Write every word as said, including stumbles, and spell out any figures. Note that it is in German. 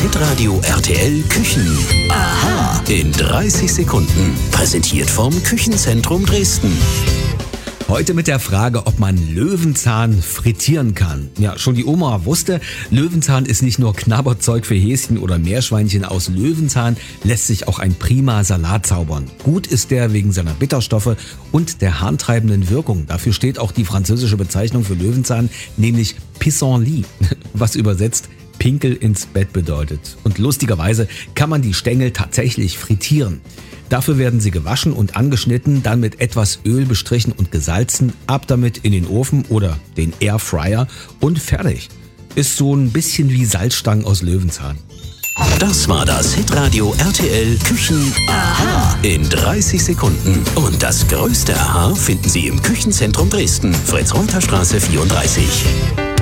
Hitradio R T L Küchen. Aha. In dreißig Sekunden. Präsentiert vom Küchenzentrum Dresden. Heute mit der Frage, ob man Löwenzahn frittieren kann. Ja, schon die Oma wusste, Löwenzahn ist nicht nur Knabberzeug für Häschen oder Meerschweinchen. Aus Löwenzahn lässt sich auch ein prima Salat zaubern. Gut ist der wegen seiner Bitterstoffe und der harntreibenden Wirkung. Dafür steht auch die französische Bezeichnung für Löwenzahn, nämlich Pissenlit, was übersetzt Pinkel ins Bett bedeutet. Und lustigerweise kann man die Stängel tatsächlich frittieren. Dafür werden sie gewaschen und angeschnitten, dann mit etwas Öl bestrichen und gesalzen, ab damit in den Ofen oder den Airfryer und fertig. Ist so ein bisschen wie Salzstangen aus Löwenzahn. Das war das Hitradio R T L Küchen Aha in dreißig Sekunden. Und das größte Aha finden Sie im Küchenzentrum Dresden, Fritz-Reuter-Straße vierunddreißig.